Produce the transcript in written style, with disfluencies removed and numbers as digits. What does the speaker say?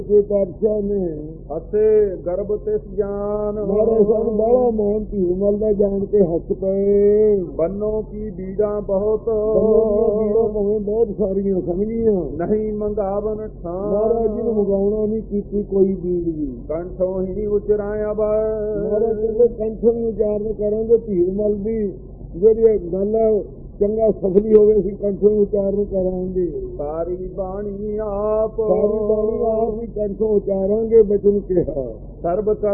ਜੇ ਪਾਤਸ਼ਾਹ ਨੇ ਅਸੇ ਗਰਭ ਤਿਸ ਜਾਨ ਮਾਰੇ ਸਨ ਬਾਲਾ ਮੋਹਨ ਧੀਰਮਲ ਦਾ ਜਾਣ ਕੇ ਹੱਸ ਪਏ। ਬੰਨੋ ਕੀ ਬੀੜਾਂ ਬਹੁਤ ਵੀਰੋ ਭਾਵੇਂ ਬਹੁਤ ਸਾਰੀਆਂ ਸਮਝੀਆਂ, ਨਹੀਂ ਮੰਗਾਵਨ ਮਹਾਰਾਜ ਜੀ ਨੂੰ ਠਾਂ ਮੰਗਾਉਣਾ ਨਹੀਂ ਕੀਤੀ ਕੋਈ ਬੀੜ ਵੀ। ਕੰਠੋਂ ਹੀ ਉਚਰਾਇਆ ਮਹਾਰਾਜ ਬੈ ਕਹਿੰਦੇ ਕੰਠੋਂ ਵੀ ਉਚਾਰਨ ਕਰਾਂਗੇ। ਧੀਰਮਲ ਦੀ ਜਿਹੜੀ ਗੱਲ ਹੈ ਚੰਗਾ ਸਫਲੀ ਹੋਵੇ, ਅਸੀਂ ਕੰਠੋਂ ਹੀ ਉਚਾਰਨ ਕਰਾਂਗੇ। ਸਾਰੀ ਬਾਣੀ ਆਪ ਸਾਰੀ ਬਾਣੀ ਆਪ ਹੀ ਕੰਠੋਂ ਉਚਾਰਾਂਗੇ। ਬਚਨ ਕਿਹਾ ਸਰਬ